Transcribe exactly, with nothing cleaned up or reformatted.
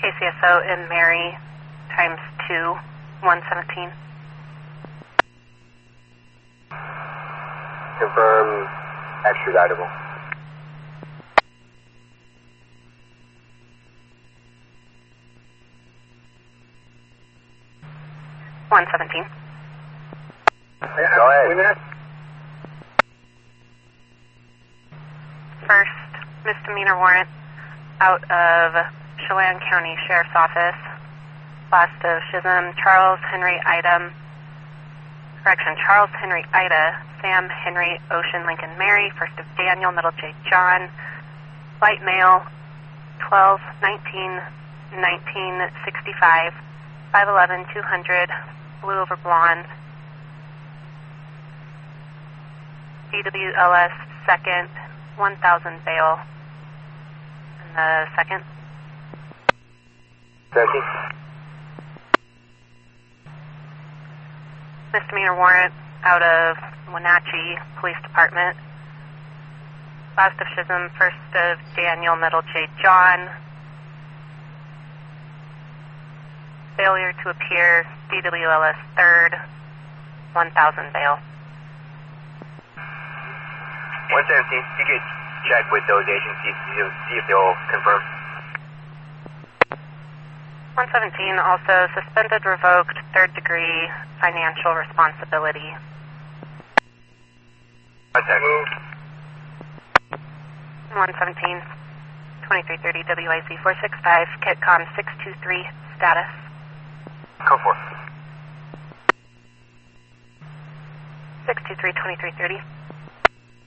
K C S O in Mary times two, one seventeen. Confirm extraditable. one seventeen. Go ahead. First misdemeanor warrant out of Chelan County Sheriff's Office. Last of Chisholm, Charles Henry Ida. Correction, Charles Henry Ida, Sam Henry Ocean Lincoln Mary. First of Daniel, middle J John. White male, twelve nineteen nineteen sixty-five, five eleven two hundred, blue over blonde. D W L S second, one thousand bail. And the second? thirty. Misdemeanor warrant out of Wenatchee Police Department. Last of Chisholm, first of Daniel, middle J John. Failure to appear, D W L S third, one thousand bail. one seventeen, you can check with those agencies to see if they'll confirm. one seventeen, also suspended, revoked, third degree financial responsibility. one second. one seventeen, twenty-three thirty W I Z four six five, KitCom six two three, status. Come for. six two three, twenty-three thirty.